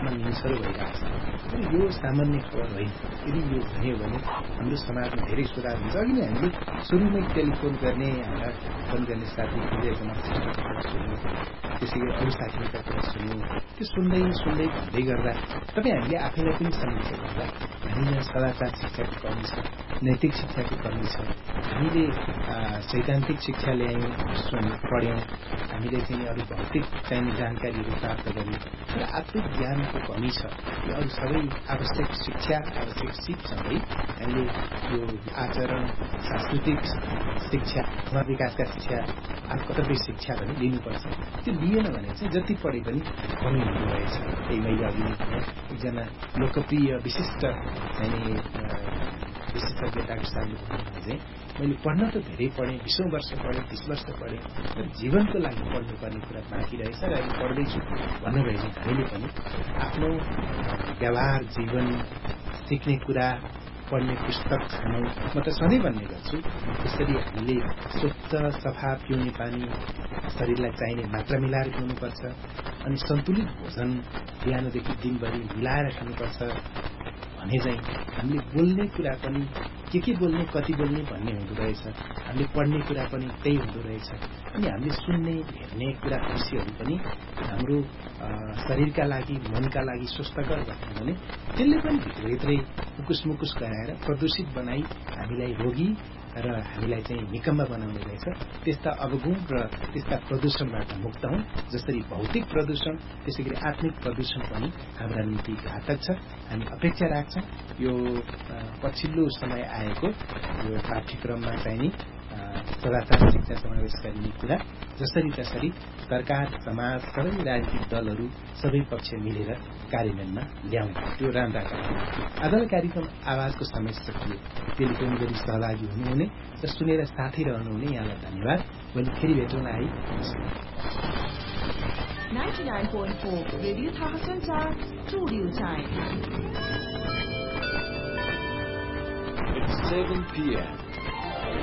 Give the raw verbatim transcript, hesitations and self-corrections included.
सामान्य निसरो भइरहेको छ। तर यो सामान्य खबर होइन। यदि यो भन्यो भने हाम्रो समाजमा धेरै सुधार हुन्छ। अघि नै हामीले सुरुमै टेलिफोन गर्ने हाम्रा फोन गर्ने साथी विजयकुमार सुन्यौँ, त्यसै गरी अरू साथीहरूका कुरा सुन्यौँ। त्यो सुन्दै सुन्दै भन्दै गर्दा तपाईँ हामीले आफैलाई पनि समीक्षा गर्दा हामीलाई सदाचार शिक्षाको कमी छ, नैतिक शिक्षाको कमी छ। हामीले सैद्धान्तिक शिक्षा ल्यायौँ, पढ्यौँ, हामीले चाहिँ अरू भौतिक चाहिने जानकारीहरू प्राप्त गर्यौँ, तर आत्मिक ज्ञानको कमी छ। यो अरू सबै आवश्यक शिक्षा, आवश्यक सिपसँगै हामीले यो आचरण, सांस्कृतिक शिक्षा, समाज विकासका शिक्षा, कर्तव्य शिक्षा पनि लिनुपर्छ। त्यो लिएन भने चाहिँ जति पढे पनि कमी हुँदो रहेछ। त्यही मैले अघि नै भने एकजना लोकप्रिय विशिष्ट चाहिने विशेषज्ञताको साथले भन्नुभयो चाहिँ मैले पढ्न त धेरै पढेँ, बिसौँ वर्ष पढेँ, बिस वर्ष पढेँ, तर जीवनको लागि पढ्नुपर्ने कुरा बाँकी रहेछ र अहिले पढ्दैछु भन्नुभयो चाहिँ हामीले पनि आफ्नो व्यवहार, जीवन, सिक्ने कुरा, पढ्ने पुस्तक छानौँ। म त सधैँ भन्ने गर्छु, त्यसरी हामीले स्वच्छ सफा पिउने पानी, शरीरलाई चाहिने मात्रा मिलाएर पिउनुपर्छ अनि सन्तुलित भोजन बिहानदेखि दिनभरि मिलाएर खानुपर्छ भने चाहिँ हामीले बोल्ने कुरा पनि के के बोल्ने, कति बोल्ने भन्ने हुँदो रहेछ। हामीले पढ्ने कुरा पनि त्यही हुँदो रहेछ। अनि हामीले सुन्ने, हेर्ने कुरा दृश्यहरू पनि हाम्रो शरीरका लागि, मनका लागि स्वस्थकर भयो भने त्यसले पनि भित्रभित्रै मुकुस मुकुस गराएर प्रदूषित बनाई हामीलाई रोगी र हामीलाई चाहिँ निकम्मा बनाउने रहेछ। त्यस्ता अवगुण र त्यस्ता प्रदूषणबाट मुक्त हौं। जसरी भौतिक प्रदूषण त्यसै गरी आत्मिक प्रदूषण पनि हाम्रा निम्ति घातक छ। हामी अपेक्षा राख्छौं यो पछिल्लो समय आएको यो पाठ्यक्रममा चाहिँ नि सदाचार शिक्षा समावेश गरिने कुरा जसरी तसरी सरकार, समाज, सबै राजनीतिक दलहरू सबै पक्ष मिलेर कार्यान्वयनमा ल्याउनु त्यो राम्रा कुरा। आजको कार्यक्रम आवाजको समय सकियो। टेलिफोन गरी सहभागी हुनुहुने र सुनेर साथै रहनुहुने यहाँलाई धन्यवाद। मैले फेरि भेटौँला है। ninety-nine point four Radio Thaha Sanchar Studio Time. It's seven p m